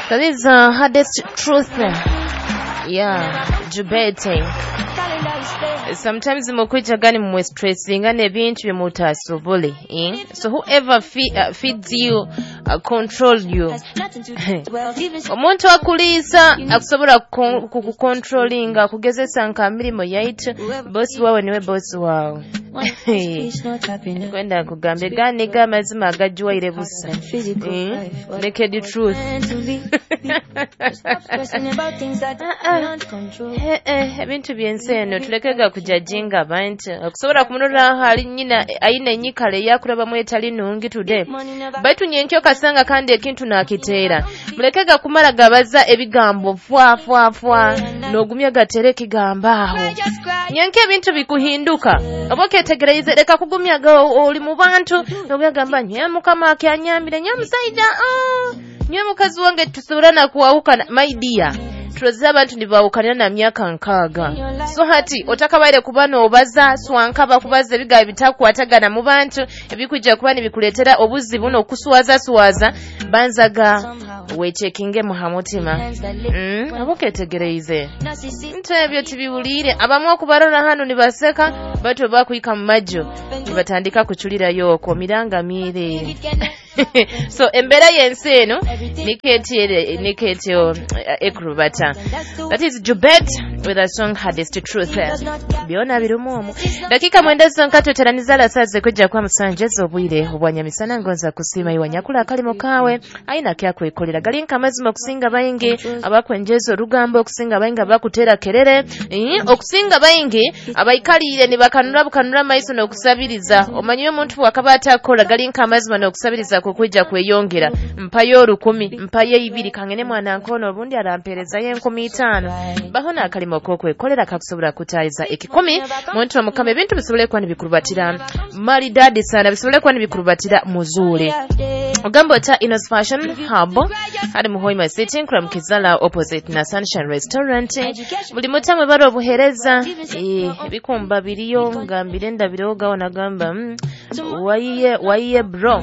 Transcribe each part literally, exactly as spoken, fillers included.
That is uh, hardest truth. Yeah, Jubete. Sometimes mukwicha gani mwe stressing and ebintu bye mutasobole. Eh? So whoever fe uh, feeds you uh, control you. Omuntu akulisa akusobola kukucontrollinga kugezesa nka milimo yaitu boss wawe niwe boss wawe. Kwenda kugambe gani ga mazima agajwaire busa. Eh? Naked truth. Eh eh ebintu byenseno tulekega kujajinga abantu okusobola kumunura hali nyina ayina enyikale yakulaba mu etali nungi today baitu nyenkyo kasanga kandi ekintu nakiteera mulekega kumala gabaza ebigambo fwa fwa fwa nogumya gatere kigamba aho nyenke ebintu bikuhinduka oboketegereze leka kugumya ga oli mu bantu nogumya gamba nyamukama akanyambire nyamusaida ah nyamukazi wange tusobora kuwauka my dear tuloza abantu ndibawukanira na myaka nkaaga so hati otakabaire kubano obaza swankaba kubaza ebiga bitakwatagana mu bantu ebikujja kubani bikuletera obuzi buno okuswaza swaza banzaga wechekinge muhamutima mm aboketegereize ntebyo tibiwulire abamu okubarona hano nibaseka bato bakuyika mu majjo nibatandika kuchulira yoko miranga mire so embera yenseno niketiere niketio uh, ekrubata that is Jubet with a song Hardest Truth biona birumomo dakika mwenda sonka toteranizala saze kujja kwa musanjezo obwire obwanyamisana ngonza kusima iwanyakula kalimo kawe aina kya kwekolera galinka mazima kusinga bayingi abakwenjezo rugambo okusinga bayinga bakutera kerere eh, okusinga bayingi abayikalire ne bakanura bukanura maiso nokusabiriza omanyiyo omuntu wakabata akola galinka mazima nokusabiriza kujja kweyongera mpayo rukumi mpaye ibiri kangene mwana nkono obundi arampereza yenkumi itano bahona akalimo kokwe kolera kakusobora kutaiza ekikumi muntu omukame bintu bisobole kwani bikurubatira mali dadi sana bisobole kwani bikurubatira muzule ogambo ta Inos Fashion Hub hadi muhoima sitting from Kizala opposite na Sunshine Restaurant buli mutamwe baro buhereza eh bikumba biriyo ngambire ndabiroga onagamba mm, waiye waiye bro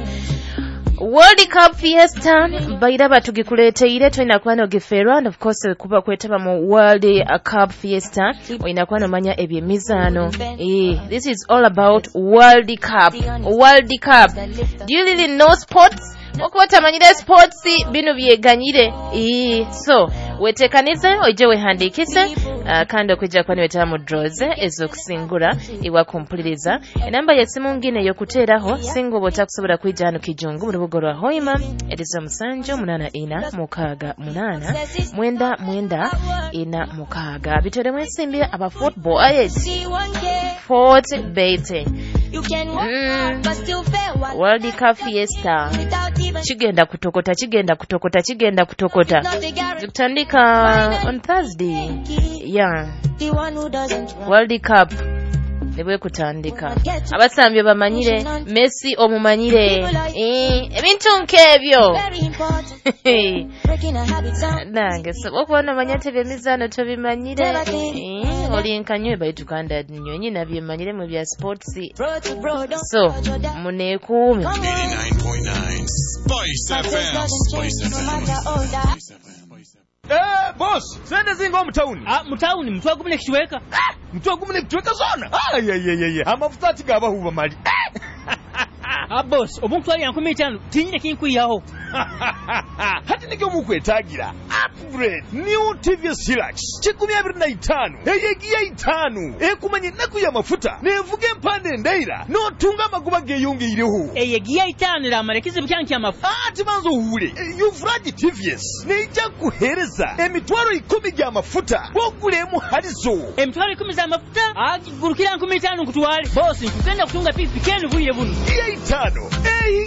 World Cup Fiesta bairaba tugikuleteire twina kwano gifera and of course kuba kwetaba mu World Cup Fiesta oyina kwano manya ebyemizano eh this is all about World Cup World Cup do you really know sports okuwata manyire sports bino byeganyire eh so wetekanize oje wehandikise uh, kandi okujja kwani wetaba mu draws ezo kusingura iwa kumpuliriza enamba ya simu ngine yokuteeraho singo botakusobora kwijja hano kijungu mu rubugo rwa Hoima edizo musanjo munana ina mukaga munana mwenda mwenda ina mukaga bitere mwesimbi aba football ayet Fort Bete mm. World Cup Fiesta chigenda kutokota chigenda kutokota chigenda kutokota zikutandika on Thursday yeah World Cup nebwe kutandika abasambi bamanyire Messi omumanyire eh ebintu nkebyo nange so okubona manyate byemizano tobimanyire eh olinkanywe baitukanda nyonyi nabye manyire mu bya sports so munekuumi eighty-nine point nine Spice F M Spice F M Eh boss sende zingo mtauni ah mtauni mtu agumune kichweka ah mtu agumune kichweka zona ah ye ye ye amafuta tigaba huba mali ah boss omuntu ali yankumi itano tinyine kinkuyaho hati nige mukwetagira upgrade new T V S Hilux chikumi abiri na itano eyegiye itano ekumanye naku ya mafuta nevuge mpande ndaira no tunga maguba geyonge ireho eyegiye itano la marekize byanki amafuta ati manzo hure yuvraji T V S neja kuhereza emitwaro ikumi ya mafuta bogulemu harizo emitwaro ikumi za mafuta agurukira nkumi itano kutwale boss nkugenda kutunga pipi kenu buye buno itano eh